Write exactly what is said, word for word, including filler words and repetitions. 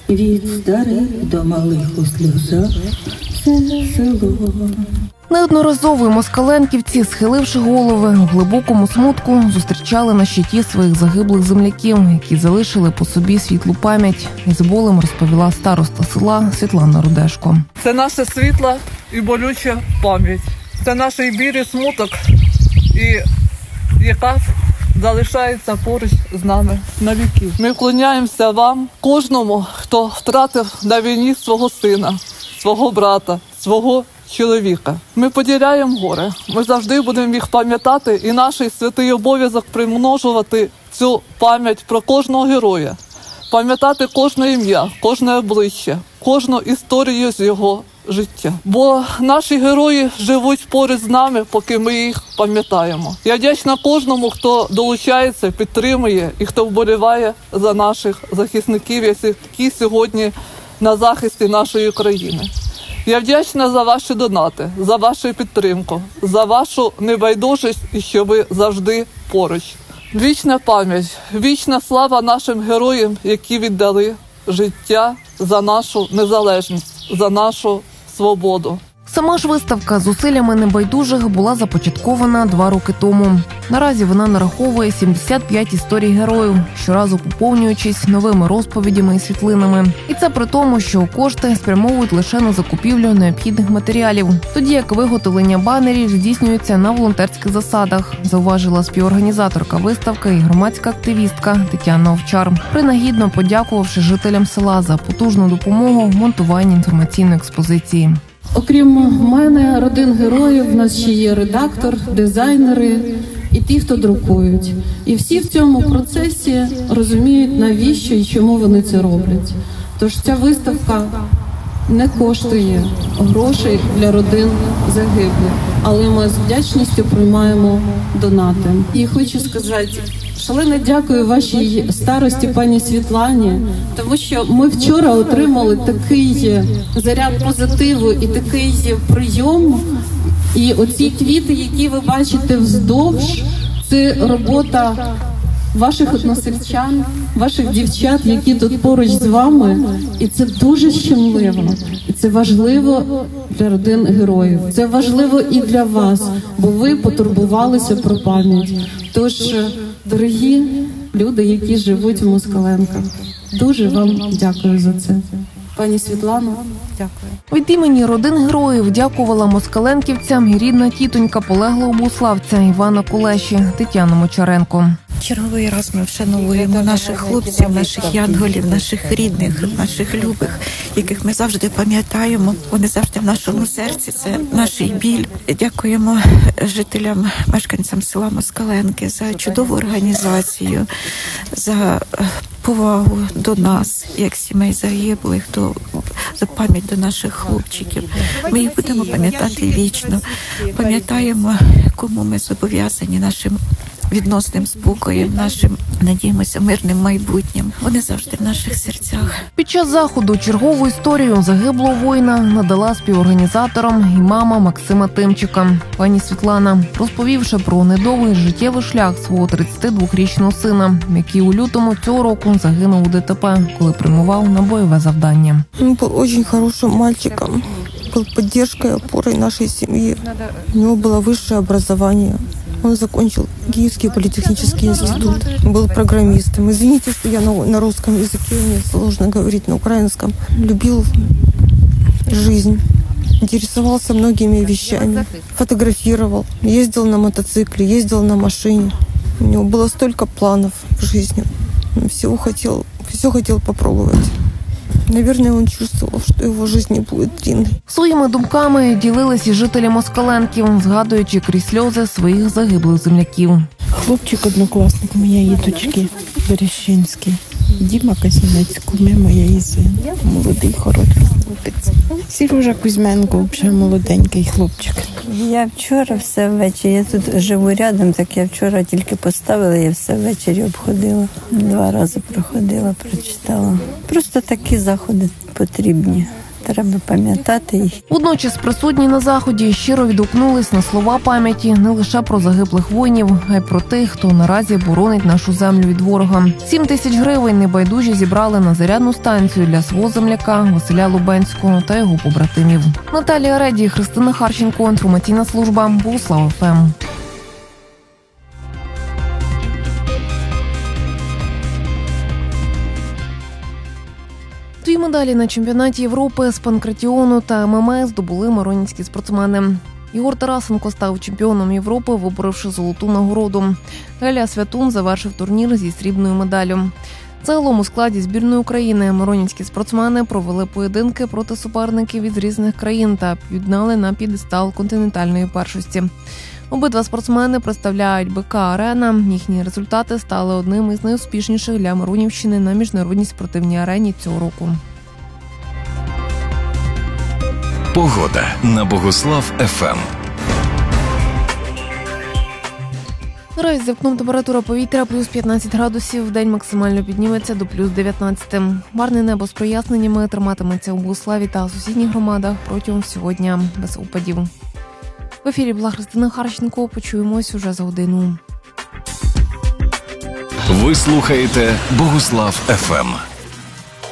Від старих до малих у сльозах це село. Неодноразово москаленківці, схиливши голови, у глибокому смутку зустрічали на щиті своїх загиблих земляків, які залишили по собі світлу пам'ять. Із болем розповіла староста села Світлана Рудешко. Це наша світла і болюча пам'ять. Це наш біль і смуток, і яка залишається поруч з нами на віки. Ми вклоняємося вам, кожному, хто втратив на війні свого сина, свого брата, свого чоловіка. Ми поділяємо горе. Ми завжди будемо їх пам'ятати, і наш святий обов'язок примножувати цю пам'ять про кожного героя. Пам'ятати кожне ім'я, кожне обличчя, кожну історію з його життя. Бо наші герої живуть поруч з нами, поки ми їх пам'ятаємо. Я вдячна кожному, хто долучається, підтримує і хто вболіває за наших захисників, які сьогодні на захисті нашої країни. Я вдячна за ваші донати, за вашу підтримку, за вашу небайдужість і що ви завжди поруч. Вічна пам'ять, вічна слава нашим героям, які віддали життя за нашу незалежність, за нашу свободу. Сама ж виставка зусиллями небайдужих була започаткована два роки тому. Наразі вона нараховує сімдесят п'ять історій героїв, щоразу поповнюючись новими розповідями і світлинами. І це при тому, що кошти спрямовують лише на закупівлю необхідних матеріалів, тоді як виготовлення банерів здійснюється на волонтерських засадах, зауважила співорганізаторка виставки і громадська активістка Тетяна Овчар, принагідно подякувавши жителям села за потужну допомогу в монтуванні інформаційної експозиції. Окрім мене, родин героїв, в нас ще є редактор, дизайнери і ті, хто друкують. І всі в цьому процесі розуміють, навіщо і чому вони це роблять. Тож ця виставка не коштує грошей для родин загиблих, але ми з вдячністю приймаємо донати. І хочу сказати, шалено дякую вашій старості пані Світлані, тому що ми вчора отримали такий заряд позитиву і такий прийом. І оці квіти, які ви бачите вздовж, це робота ваших односельчан, ваших дівчат, які тут поруч з вами. І це дуже щемливо. І це важливо для родин героїв. Це важливо і для вас, бо ви потурбувалися про пам'ять. Тож, дорогі люди, які живуть в Москаленках, дуже вам дякую за це. Пані Світлано, дякую. Від імені родин героїв дякувала москаленківцям і рідна тітонька полеглого буславця Івана Кулеші Тетяна Мочаренко. Черговий раз ми вшановуємо наших хлопців, наших янголів, наших рідних, наших любих, яких ми завжди пам'ятаємо. Вони завжди в нашому серці, це наш біль. Дякуємо жителям, мешканцям села Москаленки за чудову організацію, за повагу до нас, як сімей загиблих, до, за пам'ять до наших хлопчиків. Ми їх будемо пам'ятати вічно. Пам'ятаємо, кому ми зобов'язані нашим відносним спокоєм, нашим, надіємося, мирним майбутнім. Вони завжди в наших серцях. Під час заходу чергову історію загиблого воїна надала співорганізаторам і мама Максима Тимчика. Пані Світлана, розповівши про недовгий життєвий шлях свого тридцятидвохрічного сина, який у лютому цього року загинув у ДТП, коли прямував на бойове завдання. Він був дуже хорошим мальчиком, був підтримкою, опорою нашої сім'ї. У нього було вище образование. Он закончил Киевский политехнический институт, был программистом. Извините, что я на, на русском языке, мне сложно говорить на украинском. Любил жизнь, интересовался многими вещами, фотографировал, ездил на мотоцикле, ездил на машине. У него было столько планов в жизни. Он всего хотел, все хотел попробовать. Наверное, він чувствував, що його життя не буде длинною. Своїми думками ділились і жителі Москаленків, згадуючи крізь сльози своїх загиблих земляків. Хлопчик однокласник моєї дочки Берещинський. Діма Казінець, куми моєї син. Молодий, хороший хлопець. Сережа Кузьменко, вже молоденький хлопчик. Я вчора все ввечері, я тут живу рядом, так я вчора тільки поставила, я все ввечері обходила. Два рази проходила, прочитала. Просто такі заходи потрібні. треба пам'ятати їх. Водночас присутні на заході щиро відгукнулись на слова пам'яті не лише про загиблих воїнів, а й про тих, хто наразі боронить нашу землю від ворога. Сім тисяч гривень небайдужі зібрали на зарядну станцію для свого земляка Василя Лубенського та його побратимів. Наталія Реді, Христина Харченко, інформаційна служба Богуслав еф ем. Дві медалі на чемпіонаті Європи з панкратіону та ем ем а здобули миронівські спортсмени. Ігор Тарасенко став чемпіоном Європи, виборовши золоту нагороду. Геля Святун завершив турнір зі срібною медаллю. Загалом у складі збірної України миронівські спортсмени провели поєдинки проти суперників із різних країн та підняли на п'єдестал континентальної першості. Обидва спортсмени представляють БК «Арена». Їхні результати стали одним із найуспішніших для Миронівщини на міжнародній спортивній арені цього року. Погода на Богуслав еф ем. Наразі за вікном температура повітря плюс п'ятнадцять градусів, вдень максимально підніметься до плюс дев'ятнадцять. Хмарне небо з проясненнями триматиметься у Богуславі та сусідніх громадах протягом всього дня без опадів. В ефірі була Христина Харченко. Почуємось уже за годину. Ви слухаєте Богуслав еф ем.